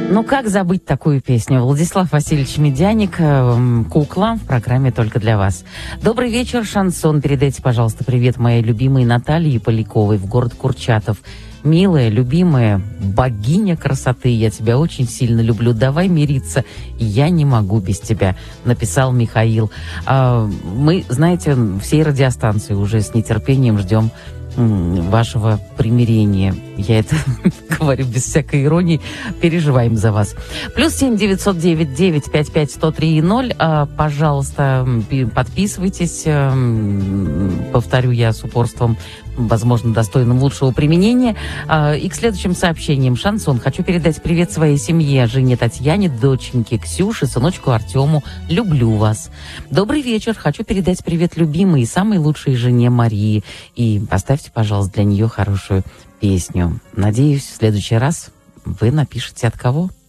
Ну, как забыть такую песню? Владислав Васильевич Медяник, «Кукла» в программе «Только для вас». Добрый вечер, шансон. Передайте, пожалуйста, привет моей любимой Наталье Поляковой в город Курчатов. Милая, любимая, богиня красоты, я тебя очень сильно люблю. Давай мириться, я не могу без тебя, написал Михаил. Мы, знаете, всей радиостанции уже с нетерпением ждем вашего примирения. Я это говорю без всякой иронии. Переживаем за вас. +7 909 955 103 0. Пожалуйста, подписывайтесь. Повторю я с упорством, возможно, достойным лучшего применения. И к следующим сообщениям. Шансон. Хочу передать привет своей семье, жене Татьяне, доченьке Ксюше, сыночку Артему. Люблю вас. Добрый вечер. Хочу передать привет любимой и самой лучшей жене Марии. И поставьте, пожалуйста, для нее хорошую песню. Надеюсь, в следующий раз вы напишете от кого.